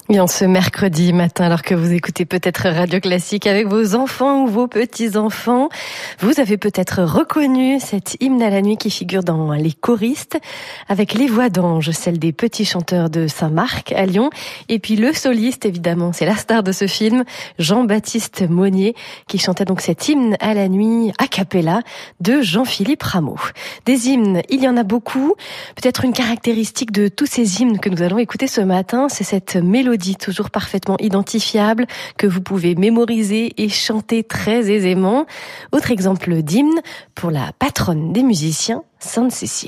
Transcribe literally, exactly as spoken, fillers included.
Bien, ce mercredi matin, alors que vous écoutez peut-être Radio Classique avec vos enfants ou vos petits-enfants, vous avez peut-être reconnu cet hymne à la nuit qui figure dans les choristes, avec les voix d'ange, celle des petits chanteurs de Saint-Marc à Lyon, et puis le soliste, évidemment, c'est la star de ce film, Jean-Baptiste Monnier, qui chantait donc cet hymne à la nuit a cappella de Jean-Philippe Rameau. Des hymnes, il y en a beaucoup. Peut-être une caractéristique de tous ces hymnes que nous allons écouter ce matin, c'est cette mélodie toujours parfaitement identifiable, que vous pouvez mémoriser et chanter très aisément. Autre exemple d'hymne pour la patronne des musiciens, Sainte Cécile.